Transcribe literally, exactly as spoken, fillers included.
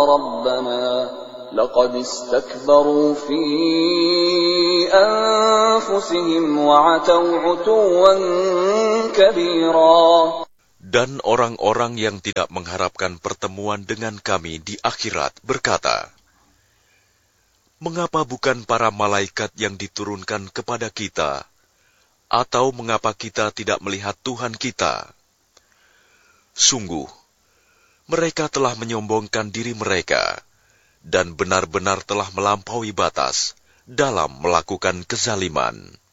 ربنا لقد استكبروا في أنفسهم وعتوا عتوا كبيرا. Dan orang-orang yang tidak mengharapkan pertemuan dengan kami di akhirat berkata, mengapa bukan para malaikat yang diturunkan kepada kita? Atau mengapa kita tidak melihat Tuhan kita? Sungguh, mereka telah menyombongkan diri mereka dan benar-benar telah melampaui batas dalam melakukan kezaliman.